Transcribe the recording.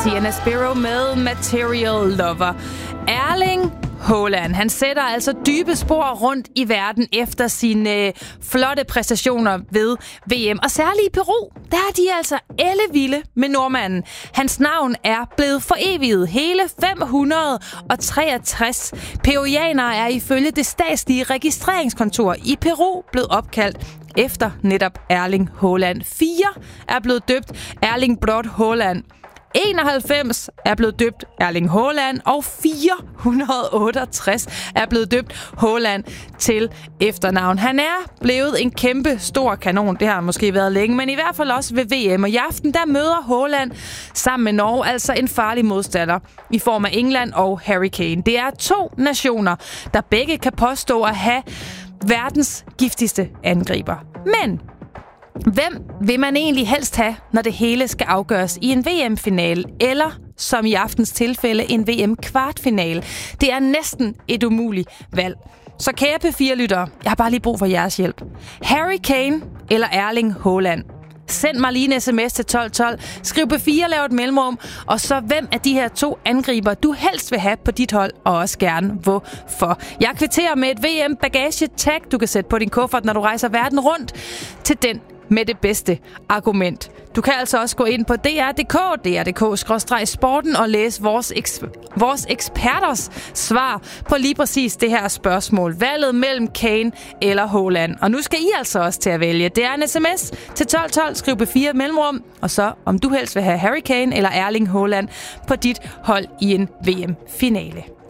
Sienna Spiro med Material Lover. Erling Haaland, han sætter altså dybe spor rundt i verden efter sine flotte præstationer ved VM. Og særligt i Peru, der er de altså ellevilde med nordmanden. Hans navn er blevet foreviget. Hele 563 peruanere er ifølge det statslige registreringskontor i Peru blevet opkaldt efter netop Erling Haaland. 4 er blevet døbt Erling Braut Haaland. 91 er blevet døbt Erling Haaland, og 468 er blevet døbt Haaland til efternavn. Han er blevet en kæmpe stor kanon. Det har han måske været længe, men i hvert fald også ved VM. Og i aften, der møder Haaland sammen med Norge altså en farlig modstander i form af England og Harry Kane. Det er 2 nationer, der begge kan påstå at have verdens giftigste angriber. Men hvem vil man egentlig helst have, når det hele skal afgøres i en VM-finale, eller som i aftens tilfælde en VM-kvartfinale? Det er næsten et umuligt valg. Så kære P4-lyttere, jeg har bare lige brug for jeres hjælp. Harry Kane eller Erling Haaland? Send mig lige en sms til 1212. Skriv P4, lav et mellemrum. Og så hvem af de her 2 angriber, du helst vil have på dit hold, og også gerne hvorfor. Jeg kvitterer med et VM-bagage-tag, du kan sætte på din kuffert, når du rejser verden rundt, til den med det bedste argument. Du kan altså også gå ind på dr.dk/sporten og læse vores eksperters svar på lige præcis det her spørgsmål. Valget mellem Kane eller Haaland. Og nu skal I altså også til at vælge. Det er en sms til 1212, skriv P4 mellemrum, og så om du helst vil have Harry Kane eller Erling Haaland på dit hold i en VM-finale.